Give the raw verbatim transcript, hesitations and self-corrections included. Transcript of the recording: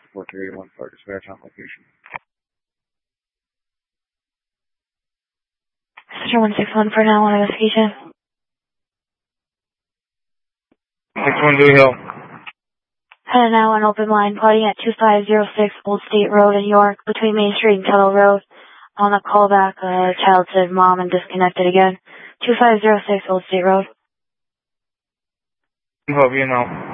four three eight one four, dispatch on location. Sister one six one for now on investigation. six one Dewey Hill. Headed now on open line, party at two five zero six Old State Road in York, between Main Street and Kettle Road. On the callback, uh, child said mom and disconnected again. two five zero six Old State Road. Hope you know.